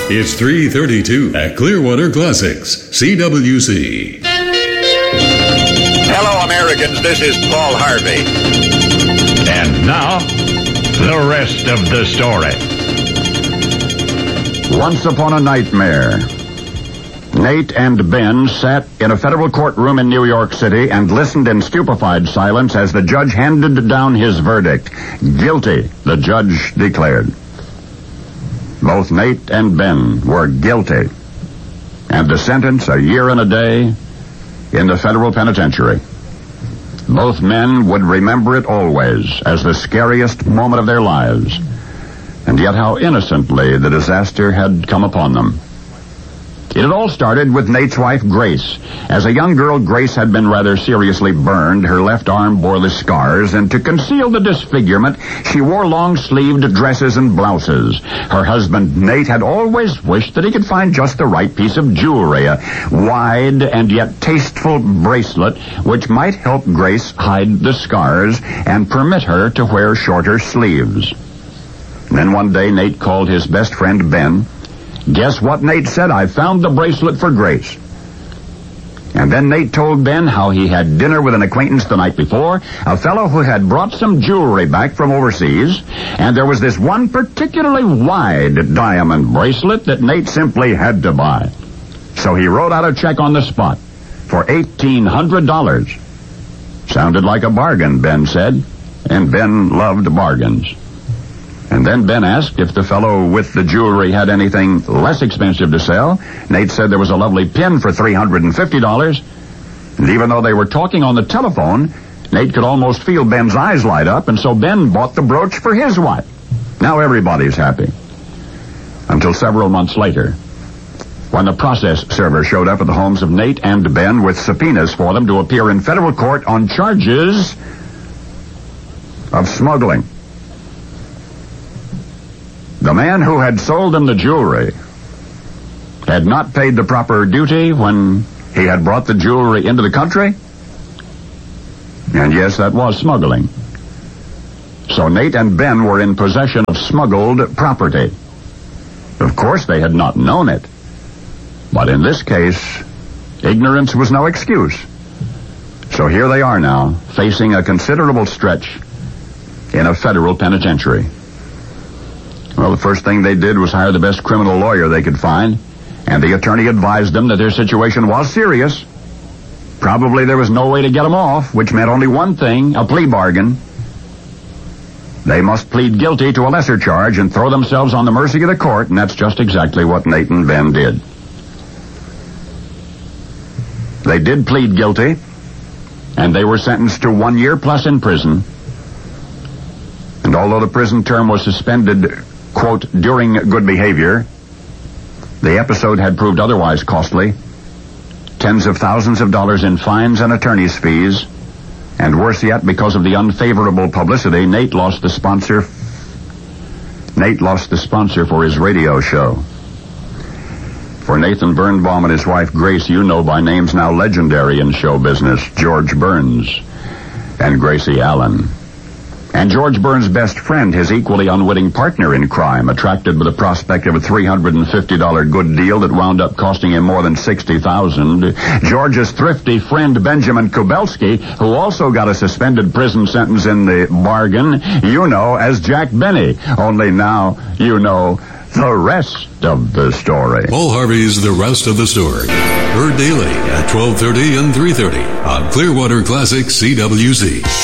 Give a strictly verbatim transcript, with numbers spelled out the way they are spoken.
It's three thirty-two at Clearwater Classics, C W C. Hello, Americans. This is Paul Harvey. And now, the rest of the story. Once upon a nightmare, Nate and Ben sat in a federal courtroom in New York City and listened in stupefied silence as the judge handed down his verdict. Guilty, the judge declared. Both Nate and Ben were guilty, and the sentence, a year and a day in the federal penitentiary. Both men would remember it always as the scariest moment of their lives, and yet how innocently the disaster had come upon them. It had all started with Nate's wife, Grace. As a young girl, Grace had been rather seriously burned. Her left arm bore the scars, and to conceal the disfigurement, she wore long-sleeved dresses and blouses. Her husband, Nate, had always wished that he could find just the right piece of jewelry, a wide and yet tasteful bracelet which might help Grace hide the scars and permit her to wear shorter sleeves. Then one day, Nate called his best friend, Ben. Guess what Nate said? I found the bracelet for Grace. And then Nate told Ben how he had dinner with an acquaintance the night before, a fellow who had brought some jewelry back from overseas, and there was this one particularly wide diamond bracelet that Nate simply had to buy. So he wrote out a check on the spot for eighteen hundred dollars. Sounded like a bargain, Ben said, and Ben loved bargains. And then Ben asked if the fellow with the jewelry had anything less expensive to sell. Nate said there was a lovely pin for three hundred fifty dollars. And even though they were talking on the telephone, Nate could almost feel Ben's eyes light up, and so Ben bought the brooch for his wife. Now everybody's happy. Until several months later, when the process server showed up at the homes of Nate and Ben with subpoenas for them to appear in federal court on charges of smuggling. The man who had sold them the jewelry had not paid the proper duty when he had brought the jewelry into the country. And yes, that was smuggling. So Nate and Ben were in possession of smuggled property. Of course, they had not known it. But in this case, ignorance was no excuse. So here they are now, facing a considerable stretch in a federal penitentiary. Well, the first thing they did was hire the best criminal lawyer they could find, and the attorney advised them that their situation was serious. Probably there was no way to get them off, which meant only one thing, a plea bargain. They must plead guilty to a lesser charge and throw themselves on the mercy of the court, and that's just exactly what Nate and Ben did. They did plead guilty, and they were sentenced to one year plus in prison. And although the prison term was suspended, quote, during good behavior, the episode had proved otherwise costly. Tens of thousands of dollars in fines and attorney's fees. And worse yet, because of the unfavorable publicity, Nate lost the sponsor. Nate lost the sponsor for his radio show. For Nathan Birnbaum and his wife Grace, you know by names now legendary in show business, George Burns and Gracie Allen. And George Burns' best friend, his equally unwitting partner in crime, attracted by the prospect of a three hundred fifty dollars good deal that wound up costing him more than sixty thousand dollars. George's thrifty friend, Benjamin Kubelski, who also got a suspended prison sentence in the bargain, you know as Jack Benny. Only now you know the rest of the story. Paul Harvey's The Rest of the Story. Heard daily at twelve thirty and three thirty on Clearwater Classic C W C.